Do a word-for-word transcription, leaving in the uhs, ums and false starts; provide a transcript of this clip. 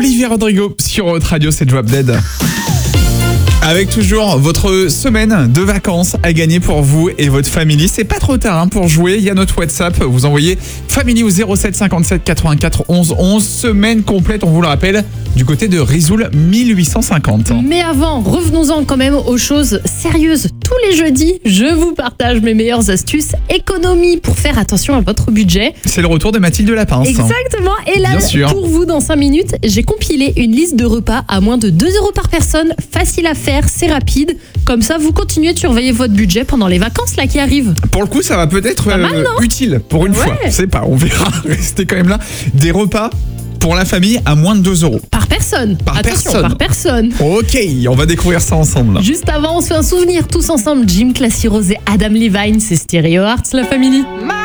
Olivier Rodrigo sur votre radio, c'est Drop Dead. Avec toujours votre semaine de vacances à gagner pour vous et votre famille. C'est pas trop tard hein, pour jouer. Il y a notre WhatsApp. Vous envoyez family au zéro sept cinquante-sept quatre-vingt-quatre onze onze. Semaine complète, on vous le rappelle, du côté de Risoul mille huit cent cinquante. Mais avant, revenons-en quand même aux choses sérieuses. Tous les jeudis, je vous partage mes meilleures astuces économie pour faire attention à votre budget. C'est le retour de Mathilde Lapince. Exactement. Et là, Bien sûr. pour vous, dans cinq minutes, j'ai compilé une liste de repas à moins de deux euros par personne. Facile à faire, c'est rapide. Comme ça, vous continuez de surveiller votre budget pendant les vacances là qui arrivent. Pour le coup, ça va peut-être Pas mal, euh, non utile pour une Ouais. fois. Je sais pas, on verra. Restez quand même là. Des repas pour la famille à moins de deux euros. Par personne. Par Attention, personne. par personne. Ok, on va découvrir ça ensemble. Là. Juste avant, on se fait un souvenir tous ensemble. Jim Classy Rose et Adam Levine, c'est Stereo Arts, la famille.